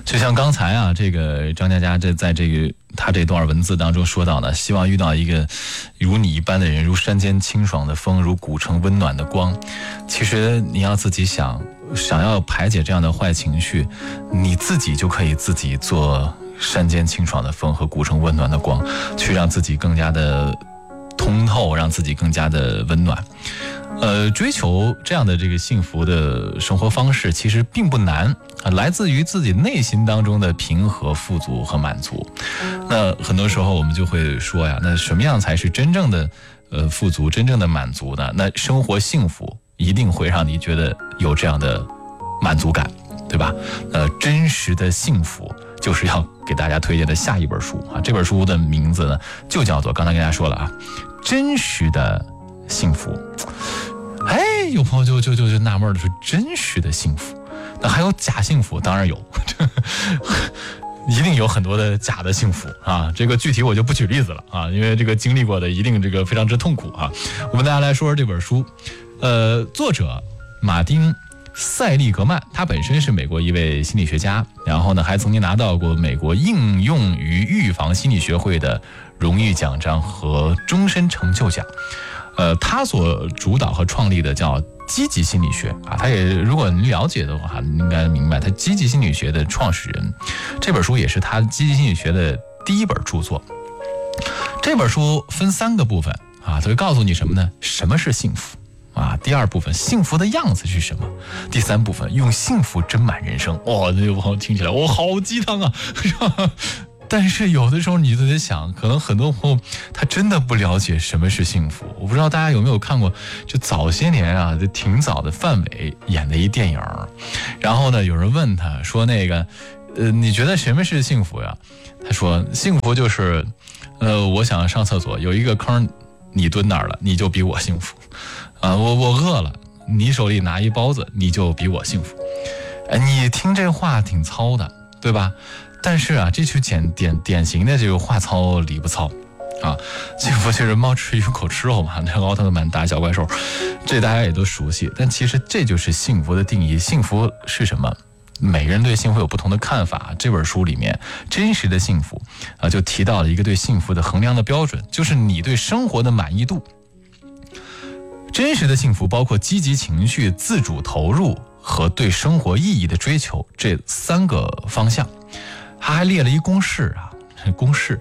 就像刚才啊，这个张嘉佳在这个他这段文字当中说到呢，希望遇到一个如你一般的人，如山间清爽的风，如古城温暖的光。其实你要自己想要排解这样的坏情绪，你自己就可以自己做山间清爽的风和古城温暖的光，去让自己更加的通透，让自己更加的温暖。追求这样的这个幸福的生活方式其实并不难，来自于自己内心当中的平和、富足和满足。那很多时候我们就会说呀，那什么样才是真正的富足、真正的满足呢？那生活幸福一定会让你觉得有这样的满足感，对吧？真实的幸福就是要给大家推荐的下一本书啊，这本书的名字呢就叫做，刚才跟大家说了啊，真实的幸福。哎，有朋友就纳闷了，说真实的幸福，那还有假幸福？当然有，一定有很多的假的幸福啊。这个具体我就不举例子了啊，因为这个经历过的一定这个非常之痛苦啊。我们大家来说说这本书，作者马丁·塞利格曼，他本身是美国一位心理学家，然后呢还曾经拿到过美国应用与预防心理学会的荣誉奖章和终身成就奖。他所主导和创立的叫积极心理学啊，他也如果你了解的话，你应该明白他积极心理学的创始人。这本书也是他积极心理学的第一本著作。这本书分3个部分啊，他会告诉你什么呢？什么是幸福啊？第2部分，幸福的样子是什么？第3部分，用幸福斟满人生。哇，那个朋友听起来好鸡汤啊，是吧？但是有的时候你就得想，可能很多朋友他真的不了解什么是幸福。我不知道大家有没有看过，就早些年啊，就挺早的范伟演的一电影，然后呢，有人问他说那个，你觉得什么是幸福呀？他说幸福就是，我想上厕所，有一个坑，你蹲那儿了，你就比我幸福。啊，我饿了，你手里拿一包子，你就比我幸福。你听这话挺糙的，对吧？但是啊，这就典型的这个话糙理不糙啊。幸福就是猫吃一口吃肉嘛，那个奥特曼打小怪兽，这大家也都熟悉。但其实这就是幸福的定义。幸福是什么？每个人对幸福有不同的看法。这本书里面真实的幸福啊，就提到了一个对幸福的衡量的标准，就是你对生活的满意度。真实的幸福包括积极情绪、自主投入和对生活意义的追求这3个方向。他还列了一公式啊，公式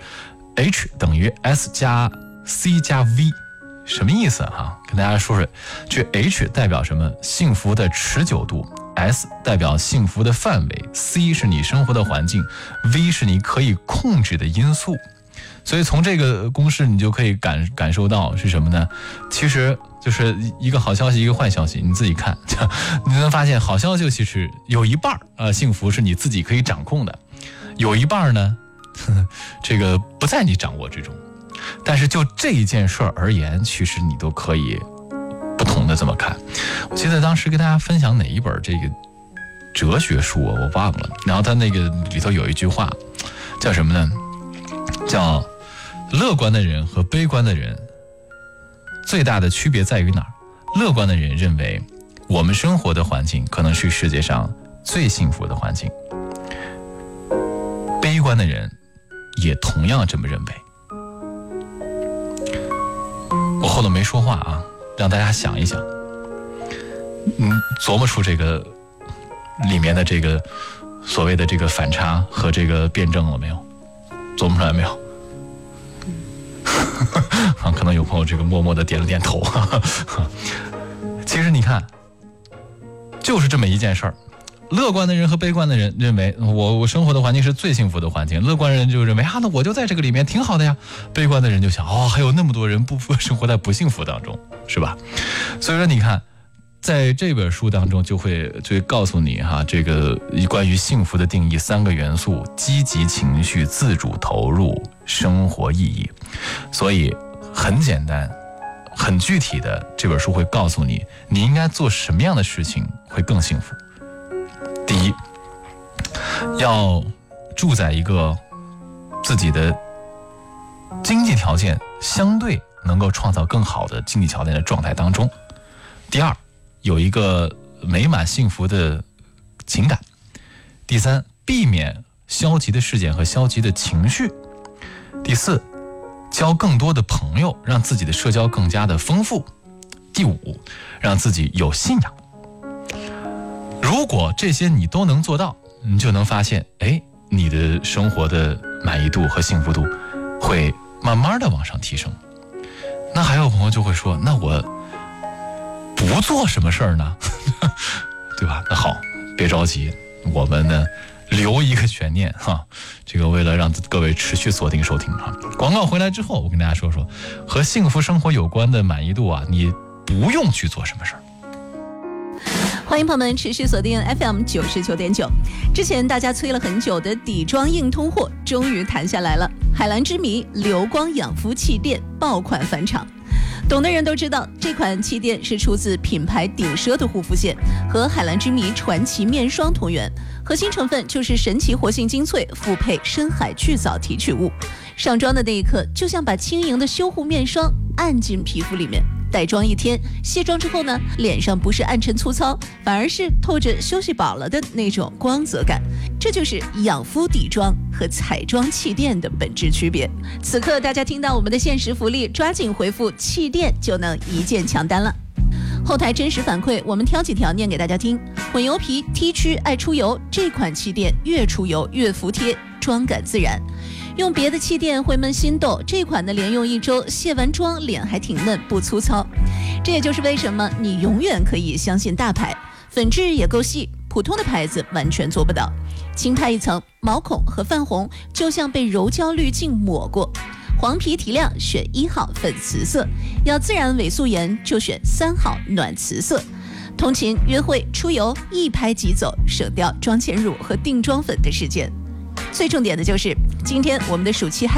H 等于 S 加 C 加 V， 什么意思啊？跟大家说说，这 H 代表什么？幸福的持久度， S 代表幸福的范围， C 是你生活的环境， V 是你可以控制的因素。所以从这个公式你就可以感受到是什么呢？其实就是一个好消息一个坏消息，你自己看，你能发现好消息其实有一半幸福是你自己可以掌控的，有一半呢这个不在你掌握之中。但是就这一件事而言，其实你都可以不同的这么看。我记得当时跟大家分享哪一本这个哲学书我忘了，然后他那个里头有一句话叫什么呢？叫乐观的人和悲观的人最大的区别在于哪儿？乐观的人认为我们生活的环境可能是世界上最幸福的环境，悲观的人也同样这么认为。我后头没说话啊，让大家想一想，琢磨出这个里面的这个所谓的这个反差和这个辩证了没有？琢磨出来没有？可能有朋友这个默默的点了点头。其实你看，就是这么一件事儿。乐观的人和悲观的人认为我生活的环境是最幸福的环境，乐观人就认为那我就在这个里面挺好的呀。悲观的人就想还有那么多人生活在不幸福当中，是吧？所以说你看，在这本书当中就会告诉你这个关于幸福的定义3个元素：积极情绪、自主投入、生活意义。所以很简单很具体的，这本书会告诉你你应该做什么样的事情会更幸福。第一，要住在一个自己的经济条件相对能够创造更好的经济条件的状态当中。第二，有一个美满幸福的情感。第3， 避免消极的事件和消极的情绪。第4，交更多的朋友，让自己的社交更加的丰富。第5，让自己有信仰。如果这些你都能做到，你就能发现，你的生活的满意度和幸福度会慢慢的往上提升。那还有朋友就会说，那我不做什么事儿呢？对吧？那好，别着急，我们呢留一个悬念哈。这个为了让各位持续锁定收听哈。广告回来之后，我跟大家说说和幸福生活有关的满意度啊，你不用去做什么事儿。 欢迎朋友们持续锁定 FM 99.9。之前大家催了很久的底妆硬通货终于谈下来了，海蓝之谜流光养肤气垫爆款返场。懂的人都知道，这款气垫是出自品牌顶奢的护肤线，和海蓝之谜传奇面霜同源，核心成分就是神奇活性精粹复配深海巨藻提取物。上妆的那一刻，就像把轻盈的修护面霜按进皮肤里面。带妆一天，卸妆之后呢，脸上不是暗沉粗糙，反而是透着休息饱了的那种光泽感。这就是养肤底妆和彩妆气垫的本质区别。此刻大家听到我们的限时福利，抓紧回复气垫就能一键抢单了。后台真实反馈，我们挑几条念给大家听。混油皮 T 区爱出油，这款气垫越出油越服帖，妆感自然。用别的气垫会闷心痘，这款呢连用1周，卸完妆脸还挺嫩不粗糙。这也就是为什么你永远可以相信大牌，粉质也够细，普通的牌子完全做不到。轻拍一层，毛孔和泛红就像被柔焦滤镜抹过。黄皮提亮选1号粉瓷色，要自然伪素颜就选3号暖瓷色。通勤约会出游一拍即走，省掉妆前乳和定妆粉的时间。最重点的就是今天我们的暑期